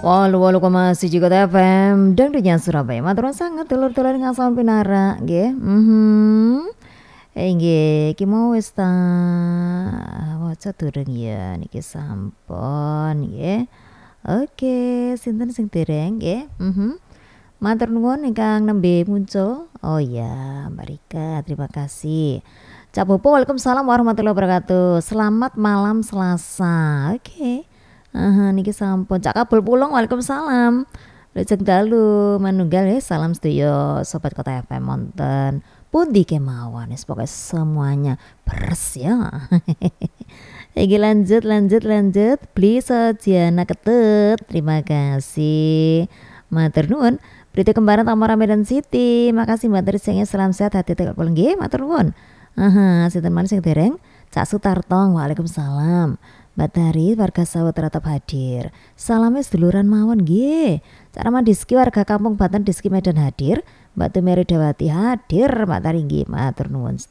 88,1 Kota FM Dangdutnya Surabaya. Matur nuwun sanget dulur-dulur ingkang pinara nggih. Nggih, iki mau wis ta waca durung ya niki sampun nggih. Oke, sinten sing dereng nggih? Matur nuwun ingkang nembe muncul. Oh ya, Mbak Rika, terima kasih. Cak Popo, waalaikumsalam warahmatullahi wabarakatuh. Selamat malam Selasa. Oke. Niki sampun. Cak Kabul Pulung, waalaikumsalam. Lajeng dalu manunggal ya, salam sedaya sobat Kota FM wonten pundi kemawon. Wis pokoke semuanya beres ya. Iki lanjut. Please Diana Ketut. Terima kasih. Matur nuwun. Berita kembaran Tamara Medan City. Makasih Mbak Trisengnya, salam sehat hati tegak pulang nggih. Matur nuwun. Sinten manis sing dereng? Cak Sutartong, waalaikumsalam. Mbak Tari warga Sawet tetap hadir. Salamnya seduluran mawon nggih. Cak Rahman Diski warga Kampung Batan Diski Medan hadir. Mbak Tumeri Dawati hadir. Mbak Tari nggih, matur nuwun.